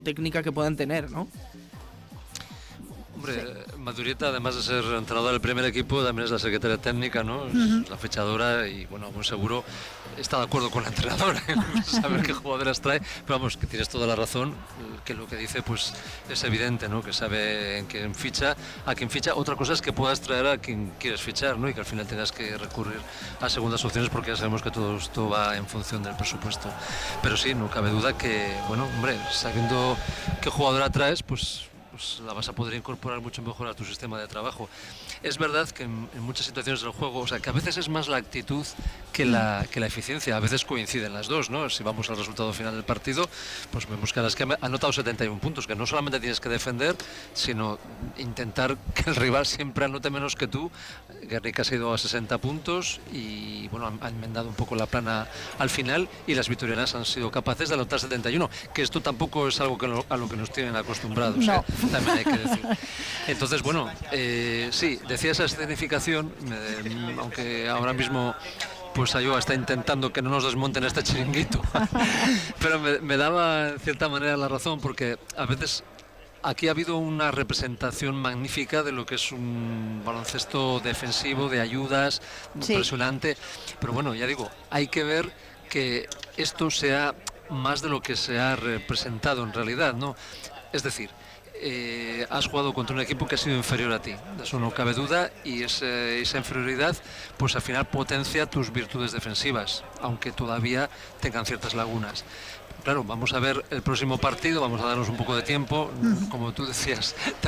técnica que puedan tener, ¿no? Hombre, Madurieta, además de ser entrenador del primer equipo, también es la secretaria técnica, ¿no? Es la fechadora y, bueno, muy seguro está de acuerdo con la entrenadora en saber qué jugadoras trae, pero vamos, que tienes toda la razón, que lo que dice pues es evidente, ¿no? Que sabe en quién ficha, a quién ficha. Otra cosa es que puedas traer a quien quieres fichar, ¿no? Y que al final tengas que recurrir a segundas opciones porque ya sabemos que todo esto va en función del presupuesto. Pero sí, no cabe duda que, bueno, hombre, sabiendo qué jugadora traes, pues la vas a poder incorporar mucho mejor a tu sistema de trabajo. Es verdad que en muchas situaciones del juego, o sea, que a veces es más la actitud que la eficiencia, a veces coinciden las dos, ¿no? Si vamos al resultado final del partido, pues vemos que a las que han anotado 71 puntos, que no solamente tienes que defender, sino intentar que el rival siempre anote menos que tú. Guernica se ha ido a 60 puntos y, bueno, han enmendado un poco la plana al final y las vitorianas han sido capaces de anotar 71, que esto tampoco es algo a lo que nos tienen acostumbrados, no. También hay que decir. Entonces, bueno, sí, decía esa escenificación, aunque ahora mismo pues Ayoa está intentando que no nos desmonten este chiringuito, pero me daba en cierta manera la razón, porque a veces aquí ha habido una representación magnífica de lo que es un baloncesto defensivo, de ayudas, impresionante, pero bueno, ya digo, hay que ver que esto sea más de lo que se ha representado en realidad, ¿no? Es decir, has jugado contra un equipo que ha sido inferior a ti, de eso no cabe duda, y esa inferioridad pues al final potencia tus virtudes defensivas, aunque todavía tengan ciertas lagunas. Claro, vamos a ver el próximo partido, vamos a darnos un poco de tiempo, como tú decías.